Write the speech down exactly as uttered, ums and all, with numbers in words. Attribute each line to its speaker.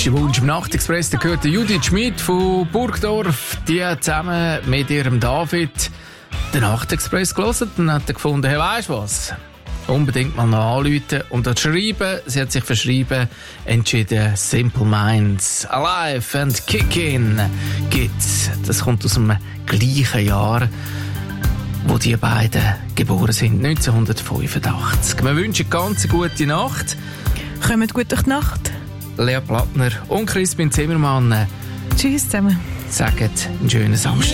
Speaker 1: letzte Wunsch im Nachtexpress, da gehört Judith Schmidt von Burgdorf. Die hat zusammen mit ihrem David den Nachtexpress gelesen und hat gefunden, hey, weisst du was? Unbedingt mal noch anrufen und dort schreiben. Sie hat sich verschrieben, entschieden, Simple Minds, Alive and Kickin' gibt's. Das kommt aus dem gleichen Jahr, wo die beiden geboren sind, neunzehnhundertfünfundachtzig. Wir wünschen eine ganz gute Nacht.
Speaker 2: Kommt gut durch die Nacht.
Speaker 1: Lea Plattner und Crispin Zimmermann.
Speaker 2: Tschüss zusammen.
Speaker 1: Sagen einen schönen Samstag.